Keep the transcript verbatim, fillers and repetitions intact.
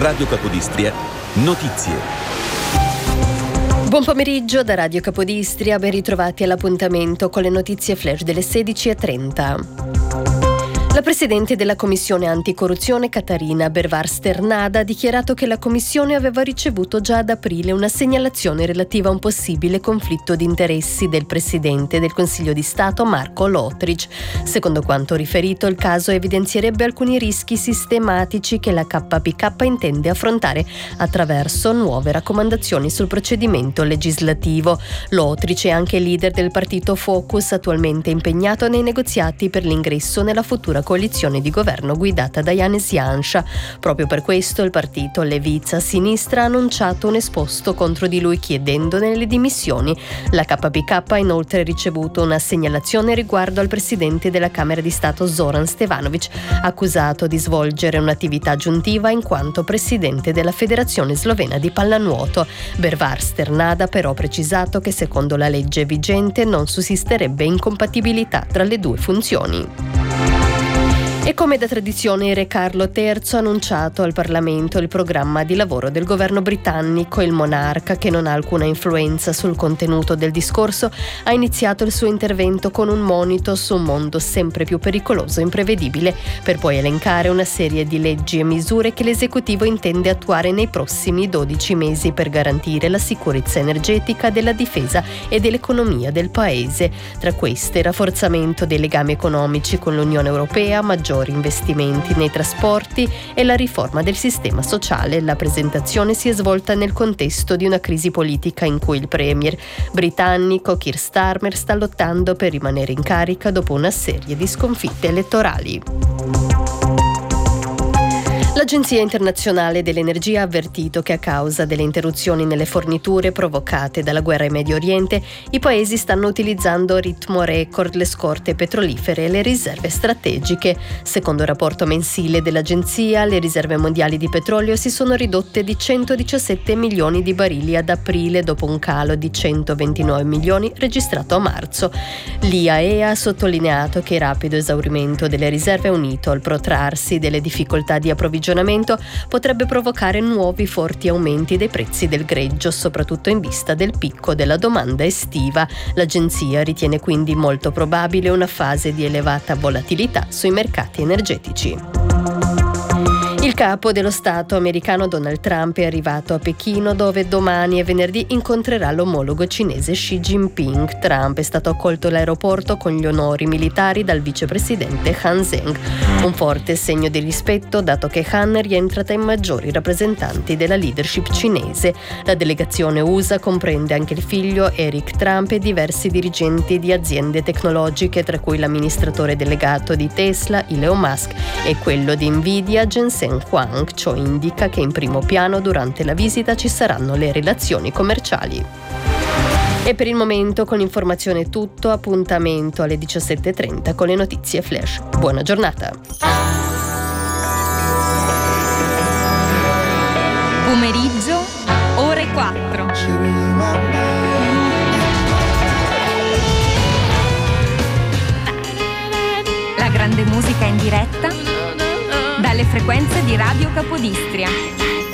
Radio Capodistria, notizie. Buon pomeriggio da Radio Capodistria, ben ritrovati all'appuntamento con le notizie flash delle sedici e trenta. La Presidente della Commissione Anticorruzione, Catarina Bervar Sternada, ha dichiarato che la Commissione aveva ricevuto già ad aprile una segnalazione relativa a un possibile conflitto di interessi del Presidente del Consiglio di Stato, Marco Lotric. Secondo quanto riferito, il caso evidenzierebbe alcuni rischi sistematici che la K P K intende affrontare attraverso nuove raccomandazioni sul procedimento legislativo. Lotric è anche leader del partito Focus, attualmente impegnato nei negoziati per l'ingresso nella futura coalizione di governo guidata da Janez Janša. Proprio per questo il partito Levica Sinistra ha annunciato un esposto contro di lui chiedendone le dimissioni. La K P K ha inoltre ricevuto una segnalazione riguardo al presidente della Camera di Stato Zoran Stevanovic, accusato di svolgere un'attività aggiuntiva in quanto presidente della Federazione Slovena di Pallanuoto. Bervar Sternada però ha precisato che secondo la legge vigente non sussisterebbe incompatibilità tra le due funzioni. E come da tradizione il re Carlo terzo ha annunciato al Parlamento il programma di lavoro del governo britannico. Il monarca, che non ha alcuna influenza sul contenuto del discorso, ha iniziato il suo intervento con un monito su un mondo sempre più pericoloso e imprevedibile, per poi elencare una serie di leggi e misure che l'esecutivo intende attuare nei prossimi dodici mesi per garantire la sicurezza energetica, della difesa e dell'economia del paese. Tra queste, rafforzamento dei legami economici con l'Unione Europea, maggiore investimenti nei trasporti e la riforma del sistema sociale. La presentazione si è svolta nel contesto di una crisi politica in cui il premier britannico Keir Starmer sta lottando per rimanere in carica dopo una serie di sconfitte elettorali. L'Agenzia Internazionale dell'Energia ha avvertito che a causa delle interruzioni nelle forniture provocate dalla guerra in Medio Oriente, i paesi stanno utilizzando a ritmo record le scorte petrolifere e le riserve strategiche. Secondo il rapporto mensile dell'agenzia, le riserve mondiali di petrolio si sono ridotte di centodiciassette milioni di barili ad aprile, dopo un calo di centoventinove milioni registrato a marzo. L'I A E ha sottolineato che il rapido esaurimento delle riserve, unito al protrarsi delle difficoltà di approvvigionamento, potrebbe provocare nuovi forti aumenti dei prezzi del greggio, soprattutto in vista del picco della domanda estiva. L'agenzia ritiene quindi molto probabile una fase di elevata volatilità sui mercati energetici. Il capo dello Stato americano Donald Trump è arrivato a Pechino, dove domani e venerdì incontrerà l'omologo cinese Xi Jinping. Trump è stato accolto all'aeroporto con gli onori militari dal vicepresidente Han Zheng, un forte segno di rispetto dato che Han rientra tra i maggiori rappresentanti della leadership cinese. La delegazione U S A comprende anche il figlio Eric Trump e diversi dirigenti di aziende tecnologiche, tra cui l'amministratore delegato di Tesla, Elon Musk, e quello di Nvidia, Jensen Huang. Ciò indica che in primo piano durante la visita ci saranno le relazioni commerciali. E per il momento con l'informazione è tutto, appuntamento alle diciassette e trenta con le notizie flash. Buona giornata. Pomeriggio, ore quattro. La grande musica in diretta dalle frequenze di Radio Capodistria.